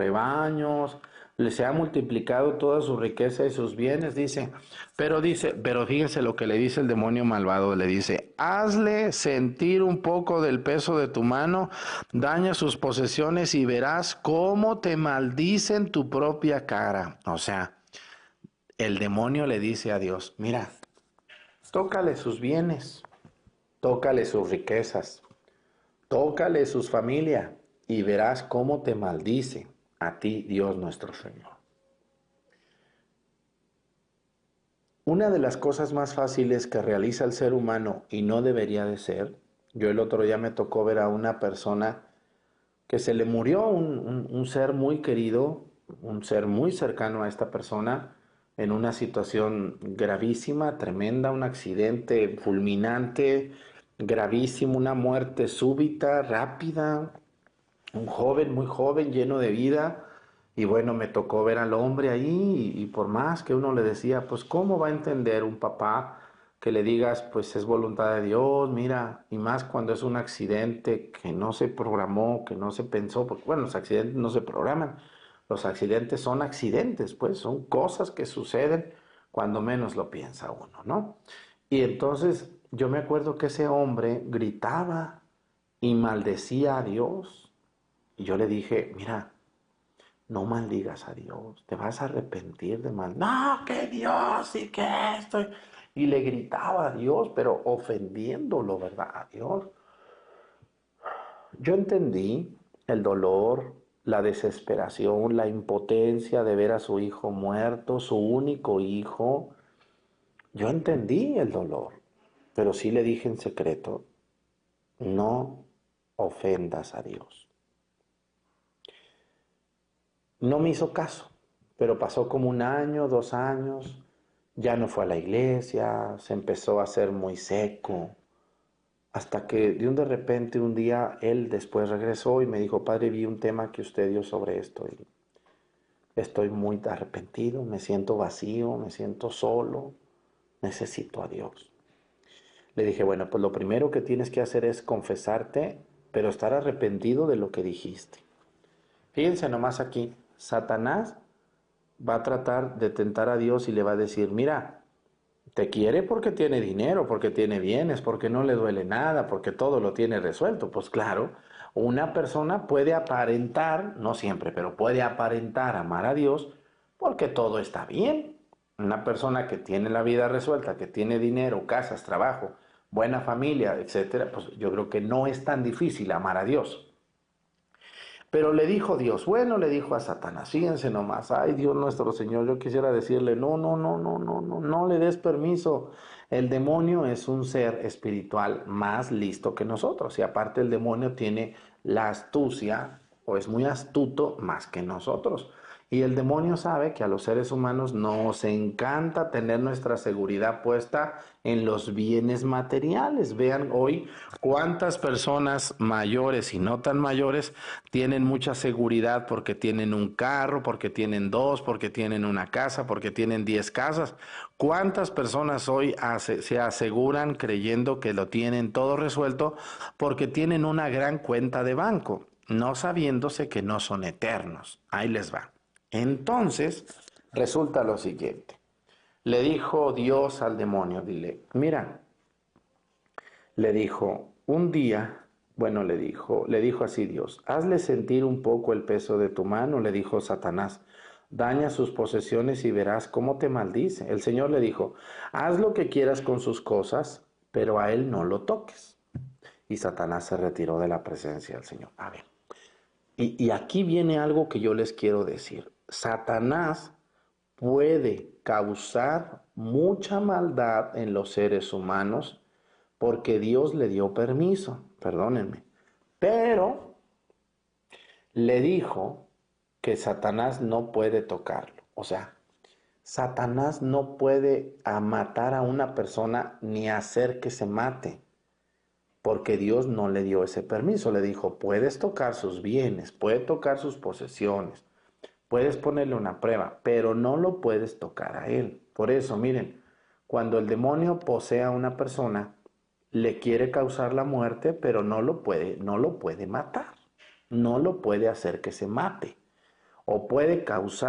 rebaños, le se ha multiplicado toda su riqueza y sus bienes, pero fíjense lo que le dice el demonio malvado, le dice, hazle sentir un poco del peso de tu mano, daña sus posesiones y verás cómo te maldice en tu propia cara. O sea, el demonio le dice a Dios, mira, tócale sus bienes, tócale sus riquezas, tócale sus familias y verás cómo te maldice a ti, Dios nuestro Señor. Una de las cosas más fáciles que realiza el ser humano y no debería de ser, yo el otro día me tocó ver a una persona que se le murió un ser muy querido, un ser muy cercano a esta persona, en una situación gravísima, tremenda, un accidente fulminante, gravísimo, una muerte súbita, rápida, un joven, muy joven, lleno de vida. Y bueno, me tocó ver al hombre ahí y por más que uno le decía, pues ¿cómo va a entender un papá que le digas, pues es voluntad de Dios, mira, y más cuando es un accidente que no se programó, que no se pensó, porque bueno, los accidentes no se programan, los accidentes son accidentes, pues son cosas que suceden cuando menos lo piensa uno, ¿no? Y entonces yo me acuerdo que ese hombre gritaba y maldecía a Dios. Y yo le dije, mira, no maldigas a Dios, te vas a arrepentir de mal. No, que Dios y que esto. Y le gritaba a Dios, pero ofendiéndolo, ¿verdad? A Dios. Yo entendí el dolor, la desesperación, la impotencia de ver a su hijo muerto, su único hijo. Yo entendí el dolor, pero sí le dije en secreto, no ofendas a Dios. No me hizo caso, pero pasó como un año, 2 años, ya no fue a la iglesia, se empezó a hacer muy seco, hasta que de repente un día él después regresó y me dijo, padre, vi un tema que usted dio sobre esto y estoy muy arrepentido, me siento vacío, me siento solo, necesito a Dios. Le dije, bueno, pues lo primero que tienes que hacer es confesarte, pero estar arrepentido de lo que dijiste. Fíjense nomás aquí, Satanás va a tratar de tentar a Dios y le va a decir, mira, te quiere porque tiene dinero, porque tiene bienes, porque no le duele nada, porque todo lo tiene resuelto. Pues claro, una persona puede aparentar, no siempre, pero puede aparentar amar a Dios porque todo está bien. Una persona que tiene la vida resuelta, que tiene dinero, casas, trabajo, buena familia, etcétera, pues yo creo que no es tan difícil amar a Dios. Pero le dijo Dios, bueno, le dijo a Satanás, fíjense nomás, ay Dios nuestro Señor, yo quisiera decirle, no, no, no, no, no, no, no le des permiso. El demonio es un ser espiritual más listo que nosotros y aparte el demonio tiene la astucia o es muy astuto más que nosotros. Y el demonio sabe que a los seres humanos nos encanta tener nuestra seguridad puesta en los bienes materiales. Vean hoy cuántas personas mayores y no tan mayores tienen mucha seguridad porque tienen un carro, porque tienen dos, porque tienen una casa, porque tienen 10 casas. ¿Cuántas personas hoy se aseguran creyendo que lo tienen todo resuelto porque tienen una gran cuenta de banco, no sabiéndose que no son eternos? Ahí les va. Entonces, resulta lo siguiente. Le dijo Dios al demonio, dile, mira, le dijo, un día, bueno, le dijo así Dios, hazle sentir un poco el peso de tu mano, le dijo Satanás, daña sus posesiones y verás cómo te maldice. El Señor le dijo, haz lo que quieras con sus cosas, pero a él no lo toques. Y Satanás se retiró de la presencia del Señor. A ver, y aquí viene algo que yo les quiero decir. Satanás puede causar mucha maldad en los seres humanos porque Dios le dio permiso, perdónenme. Pero le dijo que Satanás no puede tocarlo. O sea, Satanás no puede matar a una persona ni hacer que se mate, porque Dios no le dio ese permiso. Le dijo, puedes tocar sus bienes, puedes tocar sus posesiones, puedes ponerle una prueba, pero no lo puedes tocar a él. Por eso, miren, cuando el demonio posee a una persona, le quiere causar la muerte, pero no lo puede matar. No lo puede hacer que se mate. o puede causar